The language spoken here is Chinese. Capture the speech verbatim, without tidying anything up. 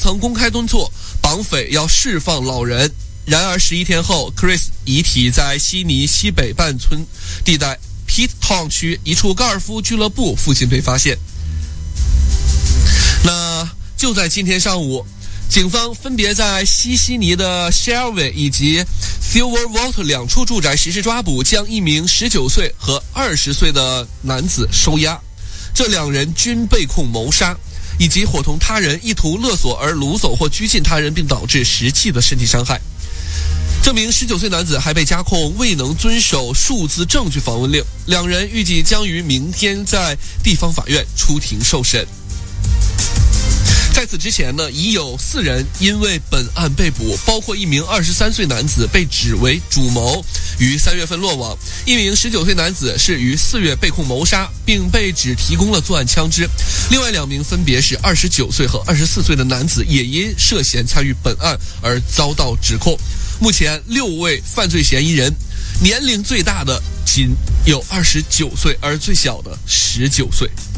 曾公开敦促绑匪要释放老人。然而十一天后 ，Chris 遗体在悉尼西北半村地带 Pitt Town 区一处高尔夫俱乐部附近被发现。那就在今天上午，警方分别在西悉尼的 Shelby 以及 Silverwater 两处住宅实施抓捕，将一名十九岁和二十岁的男子收押。这两人均被控谋杀以及伙同他人意图勒索而掳走或拘禁他人并导致实际的身体伤害。这名十九岁男子还被加控未能遵守数字证据访问令，两人预计将于明天在地方法院出庭受审。在此之前呢，已有四人因为本案被捕，包括一名二十三岁男子被指为主谋，于三月份落网；一名十九岁男子是于四月被控谋杀，并被指提供了作案枪支；另外两名分别是二十九岁和二十四岁的男子，也因涉嫌参与本案而遭到指控。目前六位犯罪嫌疑人，年龄最大的仅有二十九岁，而最小的十九岁。